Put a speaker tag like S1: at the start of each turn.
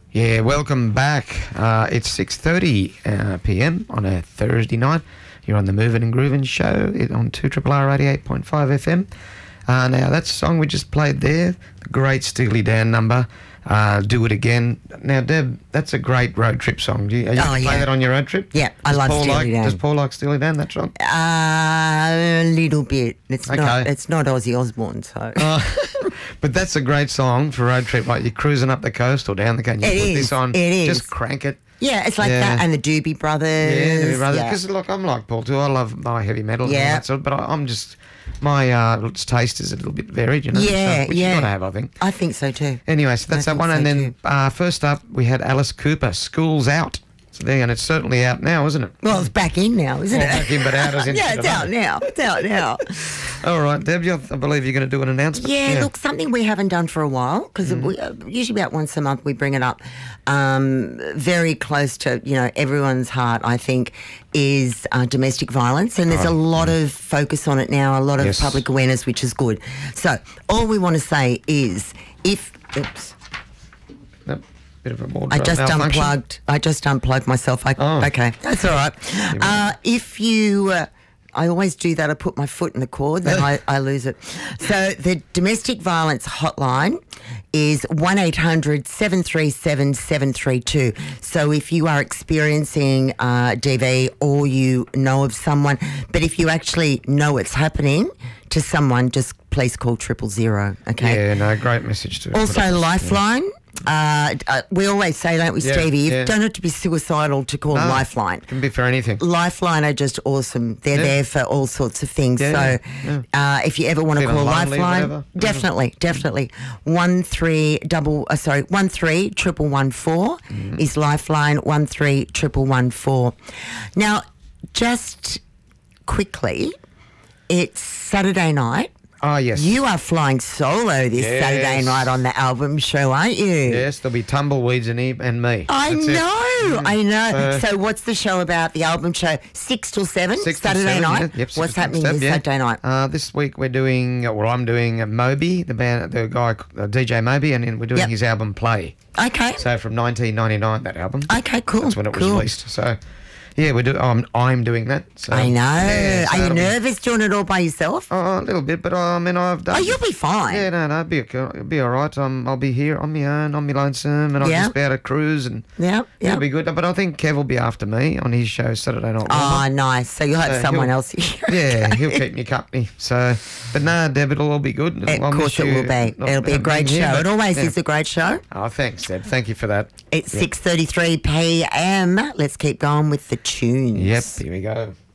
S1: Yeah, welcome back. It's 6:30 p.m. on a Thursday night. You're on the Moving and Grooving show on 2RRR 88.5 FM. Now, that song we just played there, the great Steely Dan number, Do It Again. Now, Deb, that's a great road trip song. Are you going to play that on your road trip?
S2: Yeah, I love Steely Dan.
S1: Does Paul like Steely Dan, that song?
S2: A little bit. It's
S1: Okay.
S2: not Ozzy Osbourne, so...
S1: But that's a great song for a road trip. Like you're cruising up the coast or down the coast. You put this on.
S2: It is.
S1: Just crank it.
S2: Yeah, it's like that and the Doobie Brothers.
S1: Yeah, Doobie Brothers. Because look, I'm like Paul too. I love my heavy metal and all that sort of, but I'm just, my taste is a little bit varied, you know.
S2: Yeah,
S1: which you got to have, I think.
S2: I think so too.
S1: Anyway, so that's that one. And then first up, we had Alice Cooper, School's Out. So there, and it's certainly out now, isn't it?
S2: Well, it's back in now, isn't it?
S1: Back in, but out as in
S2: yeah, it's out now. It's out now.
S1: All right, Deb, I believe you're going to do an announcement.
S2: Yeah, look, something we haven't done for a while, because usually about once a month we bring it up. Very close to, everyone's heart, I think, is domestic violence, and there's a lot of focus on it now, a lot of public awareness, which is good. So all we want to say is
S1: Bit of a more
S2: I just unplugged myself. Okay, that's all right. If you... I always do that. I put my foot in the cord, then I lose it. So the domestic violence hotline is 1-800-737-732. So if you are experiencing DV or you know of someone, but if you actually know it's happening to someone, just please call 000, okay?
S1: Yeah, no, great message to
S2: Also, Lifeline. We always say, don't we, Stevie? You don't have to be suicidal to call Lifeline.
S1: It can be for anything.
S2: Lifeline are just awesome. They're there for all sorts of things. If you ever want to call Lifeline, definitely. 13114 is Lifeline. 13114. Now, just quickly, it's Saturday night.
S1: Oh, yes.
S2: You are flying solo this Saturday night on the album show, aren't you?
S1: Yes, there'll be Tumbleweeds and me.
S2: I know. So what's the show about, the album show? 6 till 7, Saturday night?
S1: Yep,
S2: what's happening this Saturday night?
S1: This week I'm doing Moby, the guy, DJ Moby, and then we're doing his album Play.
S2: Okay.
S1: So from 1999, that album.
S2: Okay, cool.
S1: That's when it was released. So... yeah, I'm doing that. So,
S2: I know.
S1: Yeah, so
S2: are you nervous doing it all by yourself?
S1: A little bit, but I've done.
S2: Oh, you'll be fine.
S1: Yeah, no, it'll be all right. I'll be here on my own, on my lonesome, and I'll just be able to cruise, and it'll be good. But I think Kev will be after me on his show Saturday night.
S2: Oh, nice. So you'll have someone else here.
S1: Yeah, he'll keep me company. So, but no, Deb, it'll all be good.
S2: Of course it will be. It'll be a great show. It always is a great show.
S1: Oh, thanks, Deb. Thank you for that.
S2: It's 6:33 p.m. Let's keep going with the tunes.
S1: Yep, here we go.